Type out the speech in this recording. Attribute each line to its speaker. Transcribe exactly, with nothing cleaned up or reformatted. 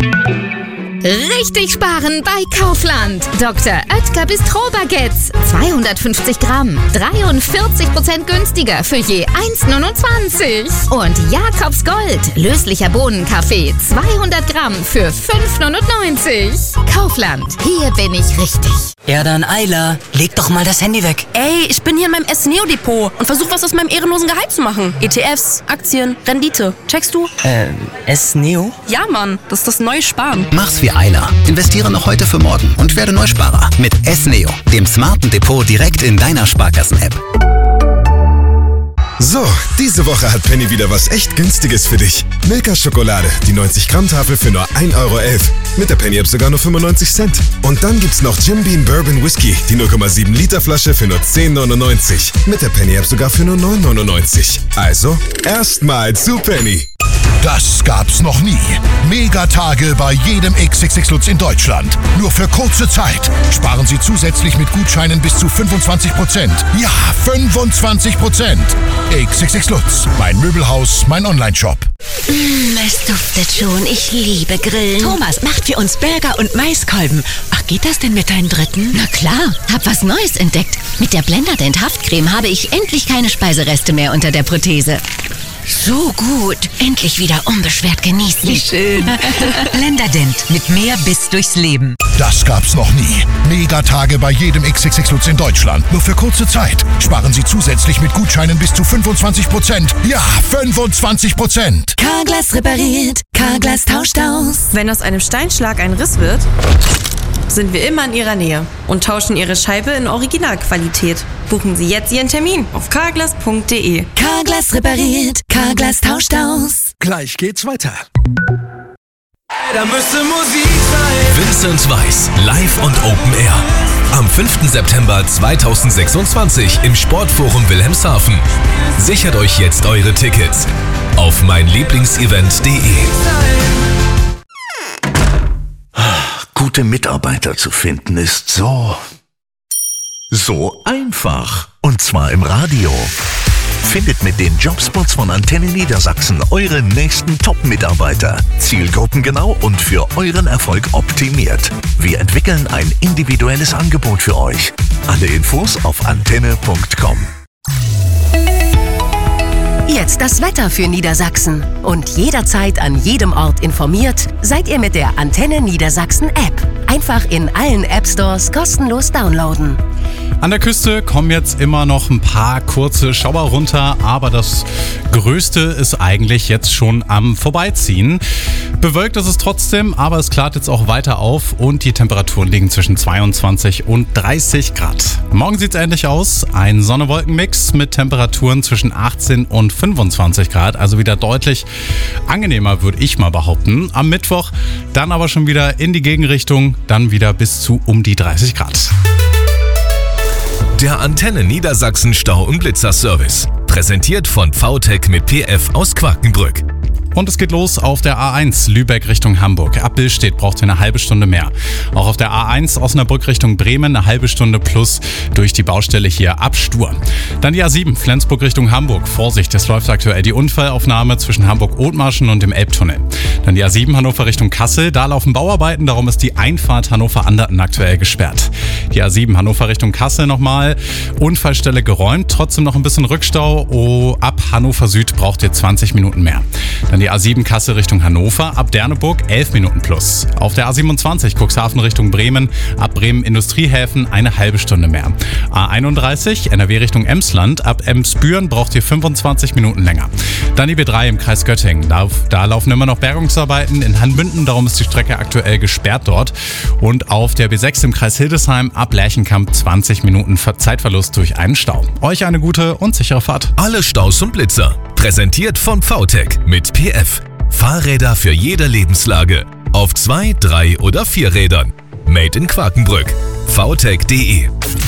Speaker 1: Richtig sparen bei Kaufland. Doktor Oetker Bistro-Baguettes. zweihundertfünfzig Gramm. dreiundvierzig Prozent günstiger für je eins Komma neunundzwanzig. Und Jakobs Gold. Löslicher Bohnenkaffee. zweihundert Gramm für fünf Komma neunundneunzig. Kaufland. Hier bin ich richtig.
Speaker 2: Ja dann, Ayla, leg doch mal das Handy weg.
Speaker 3: Ey, ich bin hier in meinem S-Neo-Depot und versuche was aus meinem ehrenlosen Gehalt zu machen. E T Fs, Aktien, Rendite. Checkst du?
Speaker 2: Äh, S-Neo?
Speaker 3: Ja, Mann, das ist das neue Sparen.
Speaker 4: Mach's wie Ayla. Investiere noch heute für morgen und werde Neusparer mit S-Neo, dem smarten Depot direkt in deiner Sparkassen-App.
Speaker 5: So, diese Woche hat Penny wieder was echt Günstiges für dich. Milka-Schokolade, die neunzig Gramm Tafel für nur ein Euro elf. Mit der Penny-App sogar nur fünfundneunzig Cent. Und dann gibt's noch Jim Beam Bourbon Whisky, die null Komma sieben Liter Flasche für nur zehn neunundneunzig. Mit der Penny-App sogar für nur neun neunundneunzig. Also, erstmal zu Penny.
Speaker 6: Das gab's noch nie. Megatage bei jedem X X X Lutz in Deutschland. Nur für kurze Zeit. Sparen Sie zusätzlich mit Gutscheinen bis zu fünfundzwanzig Prozent. Ja, fünfundzwanzig Prozent. X X X Lutz. Mein Möbelhaus, mein Onlineshop.
Speaker 7: Mm, es duftet schon. Ich liebe Grillen. Thomas macht für uns Burger und Maiskolben. Ach, geht das denn mit deinem dritten? Na klar, hab was Neues entdeckt. Mit der Blenderdent Haftcreme habe ich endlich keine Speisereste mehr unter der Prothese. So gut. Endlich wieder unbeschwert genießen.
Speaker 8: Wie schön. Blenderdent mit mehr Biss durchs Leben.
Speaker 6: Das gab's noch nie. Megatage bei jedem X X X Lutz in Deutschland. Nur für kurze Zeit. Sparen Sie zusätzlich mit Gutscheinen bis zu fünfundzwanzig Prozent. Ja, fünfundzwanzig Prozent.
Speaker 7: Carglass repariert. Carglass tauscht aus.
Speaker 3: Wenn aus einem Steinschlag ein Riss wird, sind wir immer in Ihrer Nähe und tauschen Ihre Scheibe in Originalqualität. Buchen Sie jetzt Ihren Termin auf carglass punkt de.
Speaker 7: Carglass repariert. Carglass tauscht aus.
Speaker 5: Gleich geht's weiter.
Speaker 9: Da müsste Musik sein.
Speaker 10: Vincent Weiss, live und Open Air. Am fünften September zweitausendsechsundzwanzig im Sportforum Wilhelmshaven. Sichert euch jetzt eure Tickets auf meinlieblingsevent punkt de.
Speaker 11: Gute Mitarbeiter zu finden ist so, so einfach. Und zwar im Radio. Findet mit den Jobspots von Antenne Niedersachsen eure nächsten Top-Mitarbeiter. Zielgruppengenau und für euren Erfolg optimiert. Wir entwickeln ein individuelles Angebot für euch. Alle Infos auf antenne punkt com.
Speaker 7: Jetzt das Wetter für Niedersachsen. Und jederzeit an jedem Ort informiert, seid ihr mit der Antenne Niedersachsen App. Einfach in allen App Stores kostenlos downloaden.
Speaker 12: An der Küste kommen jetzt immer noch ein paar kurze Schauer runter, aber das Größte ist eigentlich jetzt schon am Vorbeiziehen. Bewölkt ist es trotzdem, aber es klart jetzt auch weiter auf und die Temperaturen liegen zwischen zweiundzwanzig und dreißig Grad. Morgen sieht es ähnlich aus. Ein Sonne-Wolken-Mix mit Temperaturen zwischen achtzehn und fünfundzwanzig Grad, also wieder deutlich angenehmer, würde ich mal behaupten. Am Mittwoch dann aber schon wieder in die Gegenrichtung, dann wieder bis zu um die dreißig Grad.
Speaker 10: Der Antenne Niedersachsen Stau- und Blitzer-Service. Präsentiert von V Tech mit P F aus Quakenbrück.
Speaker 12: Und es geht los auf der A eins Lübeck Richtung Hamburg. Ab Billstedt braucht ihr eine halbe Stunde mehr. Auch auf der A eins Osnabrück Richtung Bremen eine halbe Stunde plus durch die Baustelle hier ab Stur. Dann die A sieben Flensburg Richtung Hamburg. Vorsicht, es läuft aktuell die Unfallaufnahme zwischen Hamburg-Othmarschen und dem Elbtunnel. Dann die A sieben Hannover Richtung Kassel. Da laufen Bauarbeiten, darum ist die Einfahrt Hannover-Anderten aktuell gesperrt. Die A sieben Hannover Richtung Kassel nochmal. Unfallstelle geräumt, trotzdem noch ein bisschen Rückstau. Oh, ab Hannover Süd braucht ihr zwanzig Minuten mehr. Dann die A sieben Kassel Richtung Hannover, ab Derneburg elf Minuten plus. Auf der A siebenundzwanzig Cuxhaven Richtung Bremen, ab Bremen Industriehäfen eine halbe Stunde mehr. A einunddreißig N R W Richtung Emsland, ab Emsbüren braucht ihr fünfundzwanzig Minuten länger. Dann die B drei im Kreis Göttingen, da, da laufen immer noch Bergungsarbeiten in Hanbünden, darum ist die Strecke aktuell gesperrt dort. Und auf der B sechs im Kreis Hildesheim, ab Lerchenkamp zwanzig Minuten Zeitverlust durch einen Stau. Euch eine gute und sichere Fahrt.
Speaker 10: Alle Staus und Blitzer. Präsentiert von V Tech mit P F. Fahrräder für jede Lebenslage. Auf zwei, drei oder vier Rädern. Made in Quakenbrück. v tech punkt de